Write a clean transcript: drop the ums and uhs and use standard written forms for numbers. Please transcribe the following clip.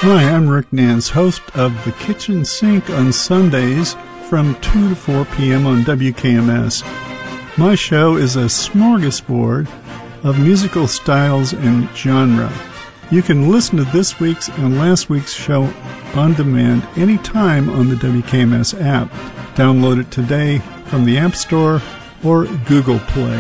Hi, I'm Rick Nance, host of The Kitchen Sink on Sundays from 2 to 4 p.m. on WKMS. My show is a smorgasbord of musical styles and genre. You can listen to this week's and last week's show on demand anytime on the WKMS app. Download it today from the App Store or Google Play.